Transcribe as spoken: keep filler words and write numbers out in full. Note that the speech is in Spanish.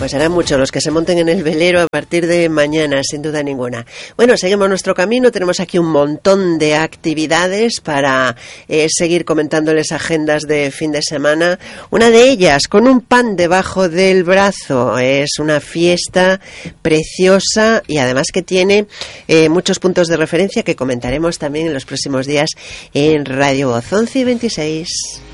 Pues serán muchos los que se monten en el velero a partir de mañana, sin duda ninguna. Bueno, seguimos nuestro camino. Tenemos aquí un montón de actividades para eh, seguir comentándoles agendas de fin de semana. Una de ellas, con un pan debajo del brazo. Es una fiesta preciosa y además que tiene eh, muchos puntos de referencia que comentaremos también en los próximos días en Radio Voz. once y veintiséis.